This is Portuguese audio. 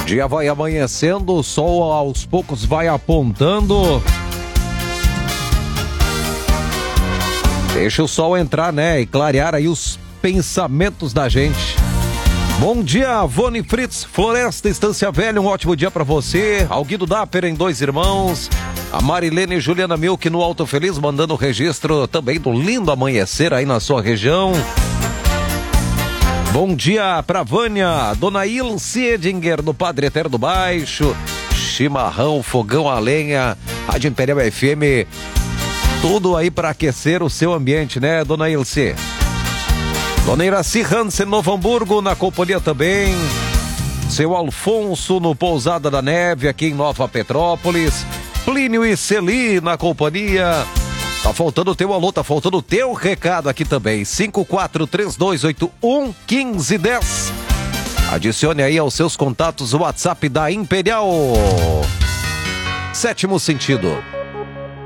Dia vai amanhecendo, o sol aos poucos vai apontando. Deixa o sol entrar, né? E clarear aí os pensamentos da gente. Bom dia, Vone Fritz, Floresta, Estância Velha, um ótimo dia pra você. Ao Guido Dapper em Dois Irmãos. A Marilene e Juliana Milk no Alto Feliz, mandando o registro também do lindo amanhecer aí na sua região. Bom dia pra Vânia, Dona Ilse Edinger, do Padre Eterno Baixo. Chimarrão, fogão a lenha, Rádio Imperial FM. Tudo aí pra aquecer o seu ambiente, né, Dona Ilse? Dona Iraci Hansen, Novo Hamburgo, na companhia também. Seu Alfonso, no Pousada da Neve, aqui em Nova Petrópolis. Plínio e Celi, na companhia. Tá faltando o teu alô, tá faltando o teu recado aqui também. 5432811510. Adicione aí aos seus contatos o WhatsApp da Imperial. Sétimo sentido.